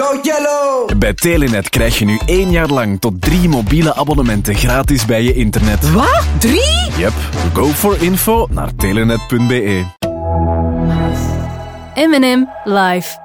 Go Yellow! Bij Telenet krijg je nu 1 jaar lang tot 3 mobiele abonnementen gratis bij je internet. Wat? 3? Yep, go for info naar telenet.be. M&M live.